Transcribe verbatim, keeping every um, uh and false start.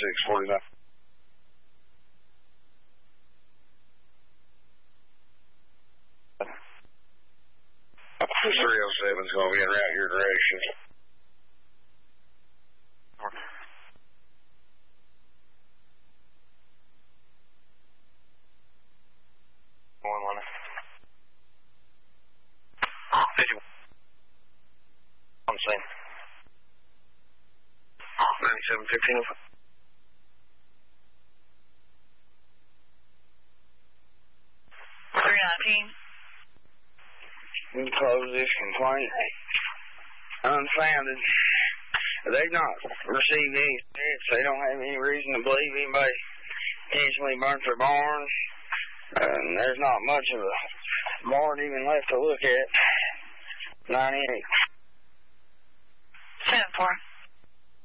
six forty-nine. three oh seven's going to be in route your direction. One one. fifty-one. I'm saying. ninety-seven fifteen. three nineteen. We can close this complaint unfounded. They've not received any threats. They don't have any reason to believe anybody intentionally burnt their barn. And there's not much of a barn even left to look at. ninety-eight. ten four.